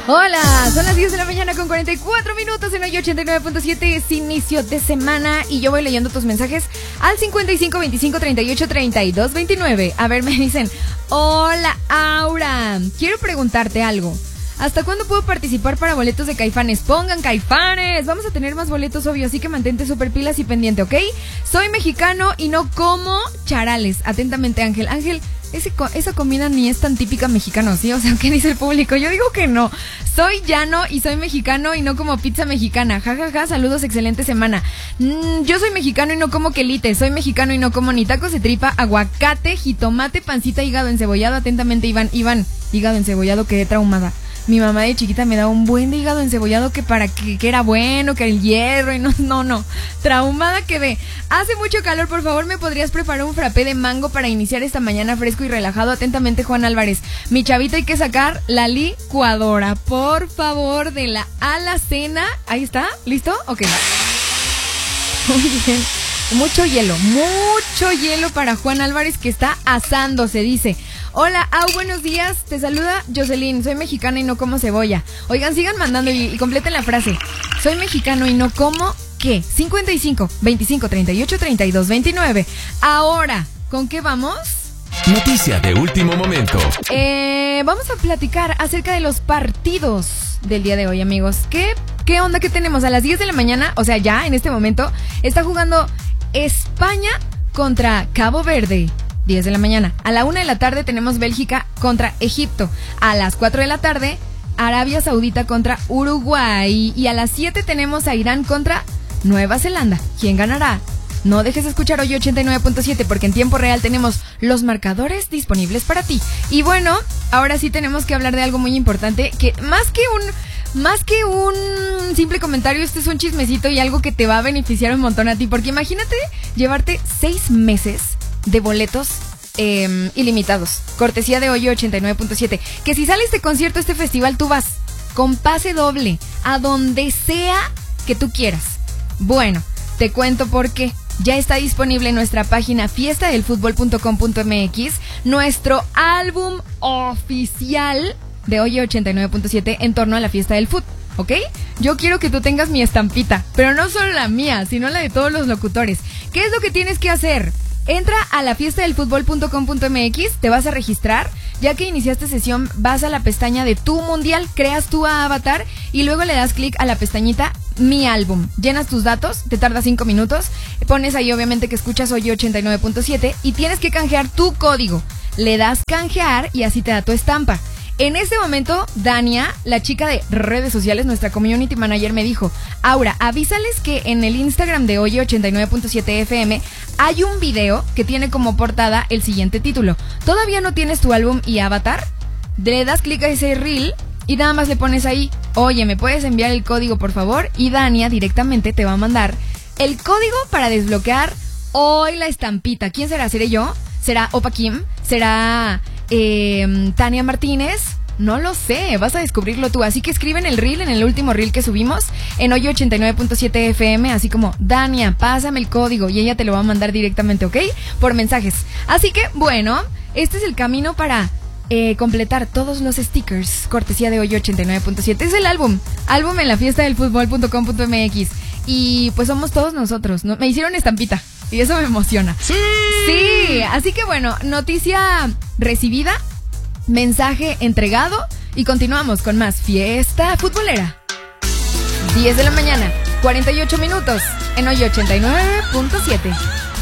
Hola, son las 10 de la mañana con 44 minutos en hoy 89.7, es inicio de semana y yo voy leyendo tus mensajes al 55 25 38 32 29. A ver, me dicen, hola Aura, quiero preguntarte algo. ¿Hasta cuándo puedo participar para boletos de Caifanes? Pongan Caifanes, vamos a tener más boletos, obvio, así que mantente súper pilas y pendiente, ¿ok? Soy mexicano y no como charales. Atentamente, Ángel. Ángel, esa comida ni es tan típica mexicana, ¿sí? O sea, ¿qué dice el público? Yo digo que no. Soy llano y soy mexicano y no como pizza mexicana. Ja, ja, ja, saludos, excelente semana. Yo soy mexicano y no como quelite. Soy mexicano y no como ni tacos de tripa, aguacate, jitomate, pancita, hígado encebollado. Atentamente, Iván, hígado encebollado, quedé traumada. Mi mamá de chiquita me daba un buen de hígado encebollado que era bueno, que el hierro y no. Traumada quedé. Hace mucho calor, por favor, ¿me podrías preparar un frappé de mango para iniciar esta mañana fresco y relajado? Atentamente, Juan Álvarez. Mi chavita, hay que sacar la licuadora, por favor, de la alacena. Ahí está, ¿listo? Ok. Muy bien. Mucho hielo para Juan Álvarez que está asándose, dice. Hola, buenos días, te saluda Jocelyn, soy mexicana y no como cebolla. Oigan, sigan mandando y completen la frase. Soy mexicano y no como, ¿qué? 55 25 38 32 29. Ahora, ¿con qué vamos? Noticia de último momento. Vamos a platicar acerca de los partidos del día de hoy, amigos. ¿Qué onda que tenemos? A las 10 de la mañana, o sea, ya en este momento, está jugando España contra Cabo Verde. 10 de la mañana. A la 1 de la tarde tenemos Bélgica contra Egipto. A las 4 de la tarde, Arabia Saudita contra Uruguay. Y a las 7 tenemos a Irán contra Nueva Zelanda. ¿Quién ganará? No dejes de escuchar hoy 89.7 porque en tiempo real tenemos los marcadores disponibles para ti. Y bueno, ahora sí tenemos que hablar de algo muy importante que más que un simple comentario, este es un chismecito y algo que te va a beneficiar un montón a ti. Porque imagínate llevarte 6 meses de boletos ilimitados, cortesía de hoy 89.7, que si sale este concierto, este festival, tú vas con pase doble a donde sea que tú quieras. Bueno, te cuento por qué. Ya está disponible en nuestra página fiestadelfutbol.com.mx nuestro álbum oficial de hoy 89.7 en torno a la fiesta del fútbol, ¿ok? Yo quiero que tú tengas mi estampita, pero no solo la mía, sino la de todos los locutores. ¿Qué es lo que tienes que hacer? Entra a la fiestadelfutbol.com.mx, te vas a registrar. Ya que iniciaste sesión, vas a la pestaña de tu mundial, creas tu avatar y luego le das clic a la pestañita Mi álbum. Llenas tus datos, te tarda 5 minutos. Pones ahí obviamente que escuchas hoy 89.7 y tienes que canjear tu código. Le das canjear y así te da tu estampa. En este momento, Dania, la chica de redes sociales, nuestra community manager, me dijo: Aura, avísales que en el Instagram de hoy 89.7 FM hay un video que tiene como portada el siguiente título. ¿Todavía no tienes tu álbum y avatar? Le das clic a ese reel y nada más le pones ahí: oye, ¿me puedes enviar el código, por favor? Y Dania directamente te va a mandar el código para desbloquear hoy la estampita. ¿Quién será? ¿Seré yo? ¿Será Opa Kim? ¿Será Tania Martínez? No lo sé, vas a descubrirlo tú. Así que escribe en el reel, en el último reel que subimos en hoy 89.7 FM, así como: Dania, pásame el código, y ella te lo va a mandar directamente, ¿ok? Por mensajes. Así que, bueno, este es el camino para completar todos los stickers, cortesía de hoy 89.7. Es el álbum en la fiesta del fútbol.com.mx. Y pues somos todos nosotros, ¿no? Me hicieron estampita y eso me emociona. ¡Sí! Sí, así que bueno, noticia recibida, mensaje entregado y continuamos con más fiesta futbolera. 10 de la mañana, 48 minutos en hoy 89.7.